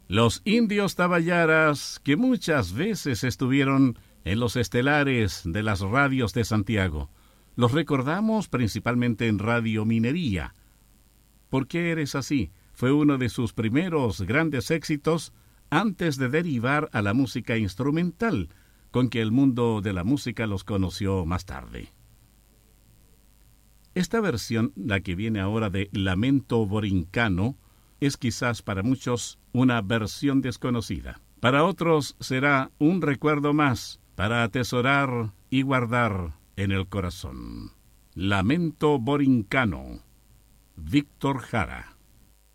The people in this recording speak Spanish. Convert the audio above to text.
Los indios tabayaras que muchas veces estuvieron en los estelares de las radios de Santiago. Los recordamos principalmente en Radio Minería. ¿Por qué eres así? Fue uno de sus primeros grandes éxitos antes de derivar a la música instrumental, con que el mundo de la música los conoció más tarde. Esta versión, la que viene ahora de Lamento Borincano, es quizás para muchos una versión desconocida. Para otros será un recuerdo más para atesorar y guardar en el corazón. Lamento Borincano, Víctor Jara.